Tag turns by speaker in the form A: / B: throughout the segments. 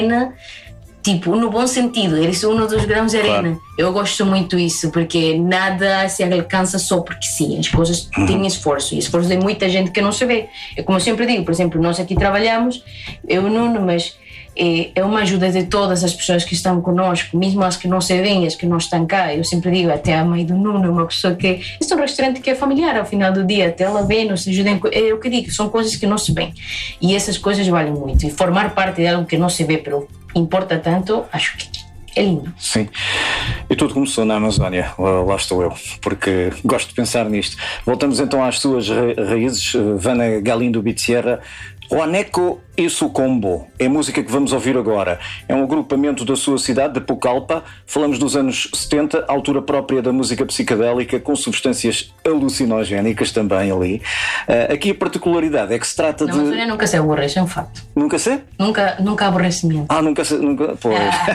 A: tipo, no bom sentido, eles são um dos grãos de arena.
B: Claro.
A: Eu gosto muito disso, porque nada se alcança só porque sim, as coisas têm esforço, e esforço de muita gente que não se vê. É como eu sempre digo, por exemplo, nós aqui trabalhamos, eu e o Nuno, mas é uma ajuda de todas as pessoas que estão connosco, mesmo as que não se veem, as que não estão cá. Eu sempre digo, até a mãe do Nuno é uma pessoa que... Este é um restaurante que é familiar ao final do dia, até ela vem, nos ajuda, é o que digo, são coisas que não se veem, e essas coisas valem muito, e formar parte de algo que não se vê, pero importa tanto, acho que é lindo.
B: Sim. E tudo começou na Amazónia, lá estou eu, porque gosto de pensar nisto. Voltamos então às tuas raízes, Vana Galindo Bitsierra. Huaneco e Sucombo é a música que vamos ouvir agora. É um agrupamento da sua cidade, de Pucallpa. Falamos dos anos 70, altura própria da música psicadélica, com substâncias alucinogénicas também ali. Aqui a particularidade é que se trata de...
A: Na Amazónia nunca se aborrece, é um facto.
B: Nunca se?
A: Nunca aborrecimento.
B: Nunca... Pois.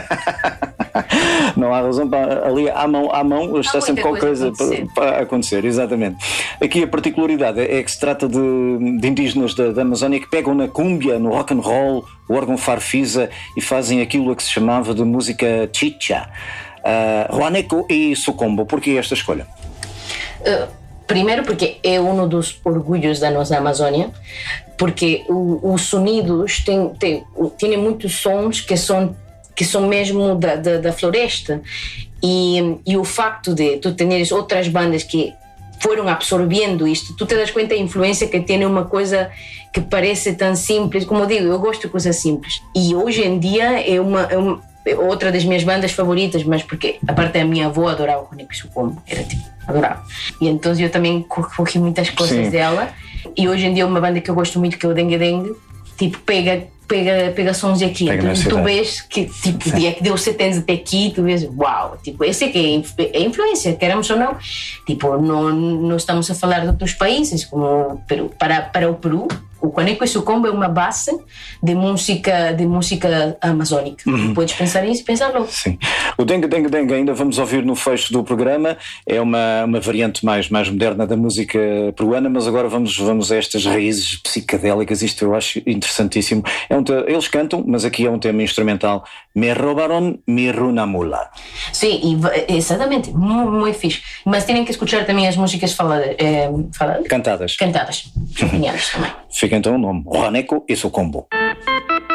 B: Não há razão para... Ali à mão está sempre qualquer coisa para acontecer, exatamente. Aqui a particularidade é que se trata de indígenas da Amazónia que pegam na cúmbia, no rock and roll, o órgão farfisa, e fazem aquilo a que se chamava de música chicha. Huaneco e Sucombo, porquê esta escolha?
A: Primeiro porque é um dos orgulhos da nossa Amazônia, porque os sonidos têm muitos sons que são mesmo da floresta, e o facto de tu teres outras bandas que foram absorvendo isto, tu te das conta da influência que tem uma coisa que parece tão simples. Como eu digo, eu gosto de coisas simples, e hoje em dia é outra das minhas bandas favoritas, mas porque a parte da minha avó adorava o Huaneco e Sucombo, era tipo, adorava, e então eu também corri muitas coisas dela, e hoje em dia é uma banda que eu gosto muito, que é o Dengue Dengue, tipo, pega sons de aqui, então tu vês que tipo, dia que deu 70 até aqui, tu vês, uau, tipo, eu sei que é influência, queremos ou não, tipo, não estamos a falar de outros países, como o Peru. Para o Peru, o Huaneco e Sucombo é uma base de música amazónica. Podes pensar nisso, pensar logo.
B: Sim. O Dengue Dengue Dengue ainda vamos ouvir no fecho do programa, é uma variante mais moderna da música peruana, mas agora vamos a estas raízes psicadélicas. Isto eu acho interessantíssimo. Eles cantam, mas aqui é um tema instrumental. Me roubaron mi runamula.
A: Sim, exatamente, muito fixe. Mas têm que escutar também as músicas cantadas. Geniais também.
B: Fica então o nome, Huaneco e Sucombo.